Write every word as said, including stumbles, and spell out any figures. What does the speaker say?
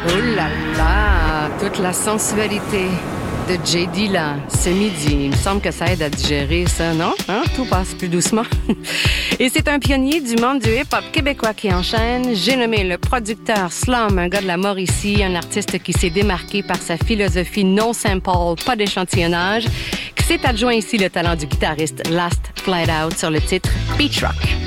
Oh là là, toute la sensualité de J. Dilla ce midi. Il me semble que ça aide à digérer ça, non? Hein? Tout passe plus doucement. Et c'est un pionnier du monde du hip-hop québécois qui enchaîne. J'ai nommé le producteur Slum, un gars de la Mauricie, un artiste qui s'est démarqué par sa philosophie non simple, pas d'échantillonnage, qui s'est adjoint ici le talent du guitariste Last Flight Out sur le titre Beach Rock.